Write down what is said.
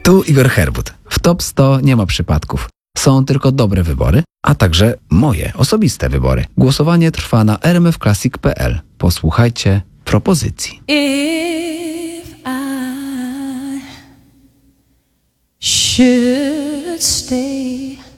Tu Igor Herbut. W Top 100 nie ma przypadków. Są tylko dobre wybory, a także moje osobiste wybory. Głosowanie trwa na rmfclassic.pl. Posłuchajcie propozycji. If I should stay